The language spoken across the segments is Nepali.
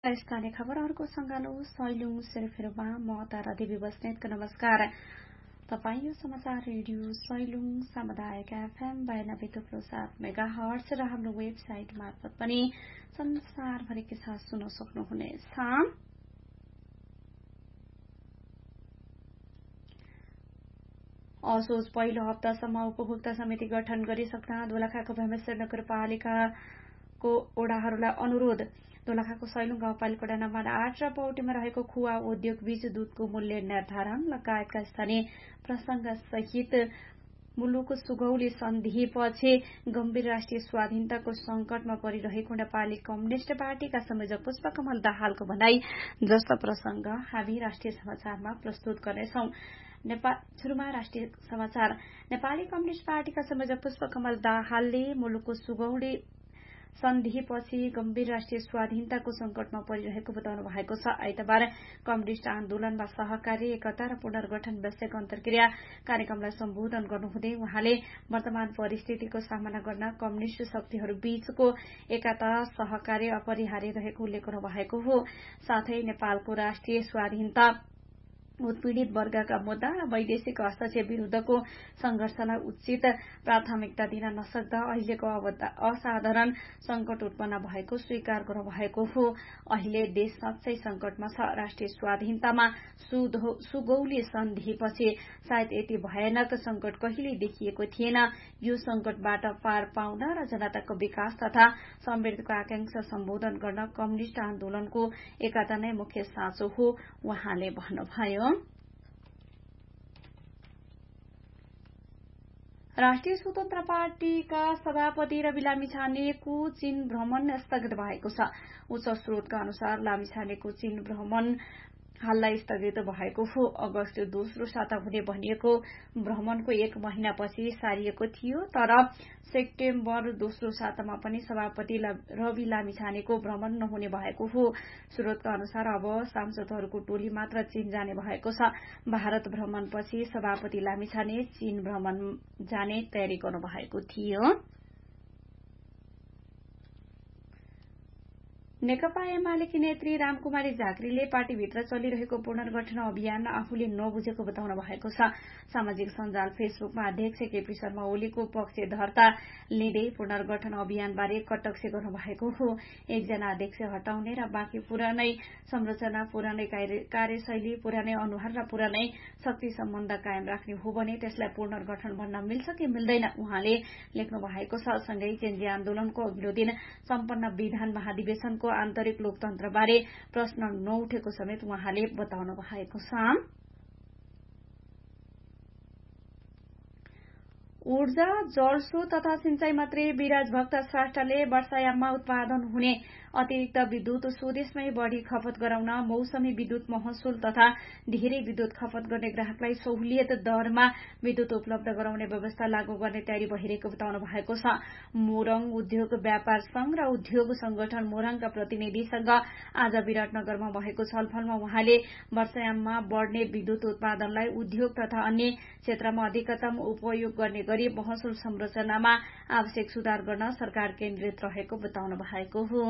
स्थानीय खबरहरूको संगालो सैलुङ सेरफेरमा म तारा देवी बस्नेतको नमस्कार। तपाईँ यो समाचार रेडियो सैलुङ सामुदायिक एफएम 92.7 मेगाहर्ट्ज र हाम्रो वेबसाइट मार्फत पनि संसारभरिकै साथ सुन्न सक्नुहुनेछ। असोज पहिलो हप्तासम्म उपभोक्ता समिति गठन गरिसक्न दोलखाको भीमेश्वर नगरपालिकाको ओडाहरूलाई अनुरोध। दोलखाको सैलुङ गाउँपालिका वडा नम्बर 8 र पौटीमा रहेको खुवा उद्योग बीच दूधको मूल्य निर्धारण लगायतका स्थानीय प्रसंग सहित मुलुक सुगौली सन्धिपछि गम्भीर राष्ट्रिय स्वाधीनताको संकटमा परिरहेको नेपाली कम्युनिष्ट पार्टीका संयोजक पुष्पकमल दाहालको भनाई जस्ता प्रसंग हामी राष्ट्रिय समाचारमा प्रस्तुत गर्नेछौं। सुरुमा राष्ट्रिय समाचार। नेपाली कम्युनिष्ट पार्टीका संयोजक पुष्पकमल दाहालले मुलुकको सुगौली सन्धिपछि गम्भीर राष्ट्रिय स्वाधीनताको संकटमा परिरहेको बताउनु भएको छ। आइतबार कम्युनिष्ट आन्दोलनमा सहकारी एकता र पुनर्गठन विषयक अन्तर्क्रिया कार्यक्रमलाई सम्बोधन गर्नुहुँदै उहाँले वर्तमान परिस्थितिको सामना गर्न कम्युनिष्ट शक्तिहरू बीचको एकता सहकार्य अपरिहार्य रहेको उल्लेख गर्नुभएको हो। साथै नेपालको राष्ट्रिय स्वाधीनता उत्पीड़ित वर्गका मुद्दा र वैदेशिक हस्तक्षेप विरूद्धको संघर्षलाई उचित प्राथमिकता दिन नसक्दा अहिलेको असाधारण संकट उत्पन्न भएको स्वीकार गर्नुभएको हो। अहिले देश साँच्चै संकटमा छ। राष्ट्रिय स्वाधीनतामा सुगौली सन्धिपछि सायद यति भयानक संकट कहिल्यै देखिएको थिएन। यो संकटबाट पार पाउन र जनताको विकास तथा समृद्धिको आकांक्षा सम्बोधन गर्न कम्युनिष्ट आन्दोलनको एकता नै मुख्य साँचो हो, उहाँले भन्नुभयो। राष्ट्रिय स्वतन्त्र पार्टीका सभापति रवि लामिछानेको चीन भ्रमण स्थगित भएको छ। उच्च स्रोतका अनुसार लामिछानेको चीन भ्रमण हाललाई स्थगित भएको हो। अगस्त दोस्रो साता हुने भनिएको भ्रमणको 1 महिनापछि सारिएको थियो, तर सेप्टेम्बर दोस्रो सातामा पनि सभापति रवि लामिछानेको भ्रमण नहुने भएको हो। स्रोतका अनुसार अब सांसदहरूको टोली मात्र चीन जाने भएको छ। भारत भ्रमणपछि सभापति लामिछाने चीन भ्रमण जाने तयारी गर्नुभएको थियो। नेकपा एमालेकी नेत्री रामकुमारी झाँक्रीले पार्टीभित्र चलिरहेको पुनर्गठन अभियान आफूले नबुझेको बताउनु भएको छ। सामाजिक सञ्जाल फेसबुकमा अध्यक्ष केपी शर्मा ओलीको पक्षधर्ता लिँदै पुनर्गठन अभियानबारे कटक्ष गर्नुभएको हो। एकजना अध्यक्ष हटाउने र बाँकी पुरानै संरचना, पुरानै कार्यशैली, पुरानै अनुहार र पुरानै शक्ति सम्बन्ध कायम राख्ने हो भने त्यसलाई पुनर्गठन भन्न मिल्छ कि मिल्दैन, उहाँले लेख्नु भएको छ। सँगै जेन्जी आन्दोलनको अघिल्लो दिन सम्पन्न विधान महाधिवेशनको आन्तरिक लोकतन्त्रबारे प्रश्न नउठेको समेत उहाँले बताउनु भएको छ। ऊर्जा, जलस्रोत तथा सिंचाई मन्त्री विराज भक्त श्रेष्ठले वर्षायाममा उत्पादन हुने अतिरिक्त विद्युत स्वदेशमै बढ़ी खपत गराउन मौसमी विद्युत महसुल तथा धेरै विद्युत खपत गर्ने ग्राहकलाई सहुलियत दरमा विद्युत उपलब्ध गराउने व्यवस्था लागू गर्ने तयारी भइरहेको बताउनु भएको छ। मोरङ उद्योग व्यापार संघ र उद्योग संगठन मोरङका प्रतिनिधिसँग आज विराटनगरमा भएको छलफलमा उहाँले वर्षायाममा बढ़ने विद्युत उत्पादनलाई उद्योग तथा अन्य क्षेत्रमा अधिकतम उपयोग गर्ने गरी महसुल संरचनामा आवश्यक सुधार गर्न सरकार केन्द्रित रहेको बताउनु भएको हो।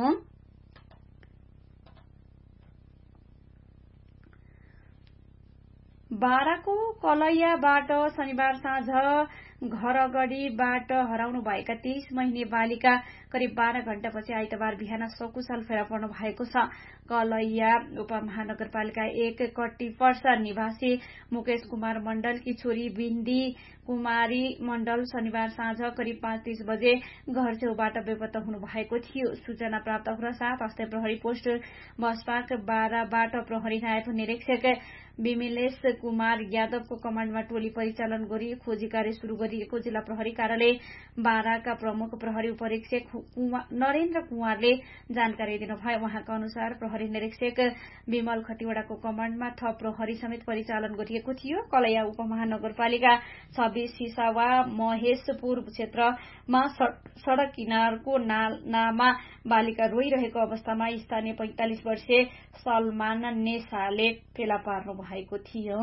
बाराको कलैयाबाट शनिबार साँझ घर अगाडिबाट हराउनु भएका 23 महिने बालिका करिब 12 घण्टापछि आइतबार बिहान सकुशल फेला पर्नु भएको छ। कलैया उपमहानगरपालिका 1 कट्टीपर्सा निवासी मुकेश कुमार मण्डलकी छोरी बिन्दी कुमारी मण्डल शनिबार साँझ करिब 5:30 बजे घर छेउबाट बेपत्ता हुनु भएको थियो। सूचना प्राप्त हुन साथ अस्थायी प्रहरी पोस्ट बसपाक 12बाट प्रहरी नायब निरीक्षक विमलेश कुमार यादवको कमाण्डमा टोली परिचालन गरी खोजी कार्य शुरू गरिएको जिल्ला प्रहरी कार्यालय बाराका प्रमुख प्रहरी उपरीक्षक नरेन्द्र कुमारले जानकारी दिनुभयो। उहाँका अनुसार प्रहरी निरीक्षक विमल खतिवड़ाको कमाण्डमा थप प्रहरी समेत परिचालन गरिएको थियो। कलैया उपमहानगरपालिका 26 सिसावा महेशपुर क्षेत्रमा सड़क किनारको नालामा बालिका रोइरहेको अवस्थामा स्थानीय 45 वर्षीय सलमान नेसाले फेला पार्नु भएको थियो।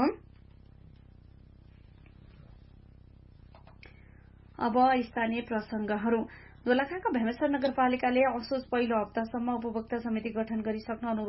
अब स्थानीय प्रसंगहरू। दोलखाका भेमेश्वर नगरपालिकाले असोज पहिलो हप्तासम्म उपभोक्ता समिति गठन गरिसक्न